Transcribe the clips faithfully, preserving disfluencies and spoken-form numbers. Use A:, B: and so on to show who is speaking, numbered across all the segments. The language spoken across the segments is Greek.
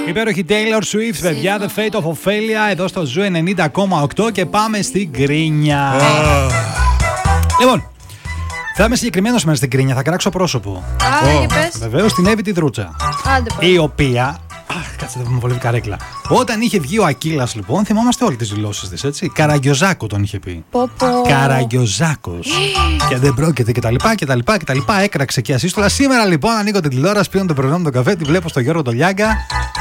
A: Υπέροχη Taylor Swift, παιδιά, The Fate of Ophelia, εδώ στο Ζου ενενήντα κόμμα οκτώ και πάμε στην κρίνια. Oh. Λοιπόν, θα είμαι συγκεκριμένος μέσα στην κρίνια, θα κράξω πρόσωπο.
B: Α, oh.
A: Βεβαίως την Εύη τη Δρούτσα.
B: Άντε,
A: η οποία. Αχ, κάτσε, δεν μου βολεύει καρέκλα. Όταν είχε βγει ο Ακύλας, λοιπόν, θυμόμαστε όλες τις δηλώσεις της, έτσι. Καραγκιόζάκο τον είχε πει.
B: Πω, πω.
A: Καραγκιόζάκος. Και δεν πρόκειται κτλ. κτλ, κτλ. Έκραξε και ασύστολα. Σήμερα, λοιπόν, ανοίγω την τηλεόραση, πίνω το πρωινό μου τον καφέ, τη βλέπω στο Γιώργο τον Λιάγκα.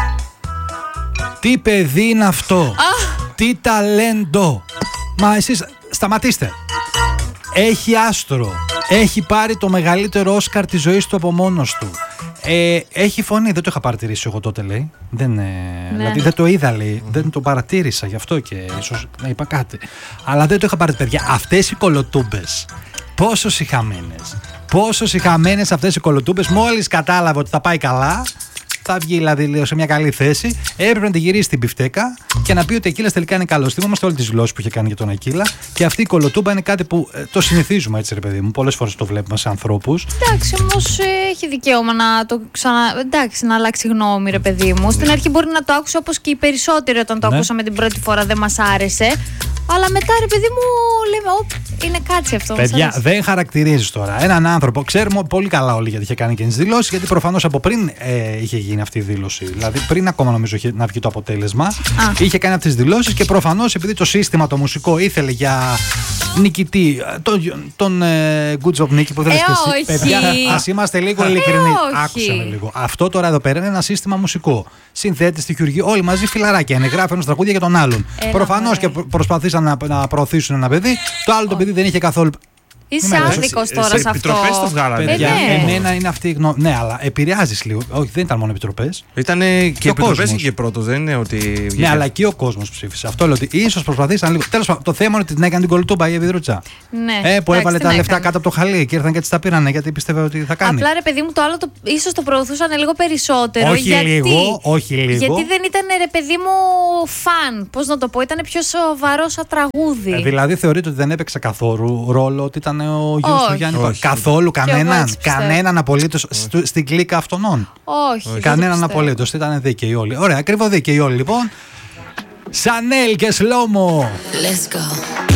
A: Τι παιδί είναι αυτό. Ah. Τι ταλέντο. Μα εσείς σταματήστε. Έχει άστρο. Έχει πάρει το μεγαλύτερο Όσκαρ της ζωής του από μόνος του. Ε, έχει φωνή, δεν το είχα παρατηρήσει εγώ τότε, λέει. Δεν, ε, ναι. Δηλαδή δεν το είδα, λέει. Mm. Δεν το παρατήρησα, γι' αυτό και ίσως να είπα κάτι. Αλλά δεν το είχα παρατηρήσει. Παιδιά, αυτές οι κολοτούμπες, πόσο σιχαμένες. Πόσο σιχαμένες αυτές οι κολοτούμπες. Μόλις κατάλαβε ότι θα πάει καλά, θα βγει δηλαδή σε μια καλή θέση. Έπρεπε να τη γυρίσει στην πιφτέκα και να πει ότι ο Ακύλας τελικά είναι καλός. Θυμόμαστε όλες τις δηλώσεις που είχε κάνει για τον Ακύλα. Και αυτή η κολοτούμπα είναι κάτι που ε, το συνηθίζουμε, έτσι, ρε παιδί μου. Πολλές φορές το βλέπουμε σε ανθρώπους.
B: Εντάξει, όμως ε, έχει δικαίωμα να το ξανα. Εντάξει, να αλλάξει γνώμη, ρε παιδί μου. Στην αρχή μπορεί να το άκουσε όπως και οι περισσότεροι όταν το ναι. ακούσαμε την πρώτη φορά, δεν μας άρεσε. Αλλά μετά, ρε παιδί μου, λέμε, όπ, είναι κάτσι αυτό.
A: Παιδιά, δεν χαρακτηρίζεις τώρα έναν άνθρωπο. Ξέρουμε πολύ καλά όλοι γιατί είχε κάνει και τις δηλώσεις, γιατί προφανώς από πριν ε, είχε γίνει αυτή η δήλωση. Δηλαδή, πριν ακόμα νομίζω είχε, να βγει το αποτέλεσμα, Α. είχε κάνει αυτές τις δηλώσεις και προφανώς επειδή το σύστημα, το μουσικό ήθελε για νικητή, τον, τον ε, Good Job Νίκη που δεν
B: ε,
A: εσύ. Παιδιά, ας είμαστε λίγο
B: ε,
A: ειλικρινοί. Άκουσα με λίγο. Αυτό τώρα εδώ πέρα είναι ένα σύστημα μουσικό. Συνθέτες, στιχουργοί, όλοι μαζί φιλαράκια είναι. Γράφει ένας τραγούδια για τον άλλον. Προφανώς και προσπαθήσαν να, να προωθήσουν ένα παιδί. Το άλλο το παιδί δεν είχε καθόλου.
B: Είσαι άδικος τώρα σε, σε αυτό.
C: Επιτροπές το βγάλανε.
A: Παιδιά,
B: ε, ναι.
A: εμένα είναι αυτή η γνώμη. Ναι, αλλά επηρεάζεις λίγο. Όχι, δεν ήταν μόνο επιτροπές.
C: Ήταν και επιτροπές και πρώτος, δεν είναι ότι.
A: Ναι, αλλά και ο κόσμος ψήφισε. Αυτό λέω ότι ίσως προσπαθήσαν λίγο. Τέλος πάντων, το θέμα είναι ότι την έκανε την κολοτούμπα η Εύη Δρούτσα.
B: Ναι.
A: Ε, που έβαλε τα λεφτά κάτω από το χαλί και ήρθαν και έτσι τα πήρανε γιατί πίστευε ότι θα κάνει.
B: Απλά ρε παιδί μου, το άλλο το, ίσως το προωθούσαν λίγο περισσότερο.
A: Όχι
B: γιατί,
A: λίγο, όχι λίγο.
B: Γιατί δεν ήταν ρε παιδί μου φαν. Πώς να το πω, ήταν πιο σοβαρό σαν τραγούδι.
A: Ε, δηλαδή θεωρείτε ότι δεν έπαιξε καθόλου ρόλο ότι ήταν ο γιος του Γιάννη.
C: Όχι.
A: Καθόλου, κανέναν. Κανέναν απολύτως στην κλίκα αυτών.
B: Όχι.
A: Κανέναν απολύτως. Ήταν δίκαιοι όλοι. Ωραία, ακριβώς δίκαιοι όλοι λοιπόν. Σανέλ και Σλόμο.
D: Let's go.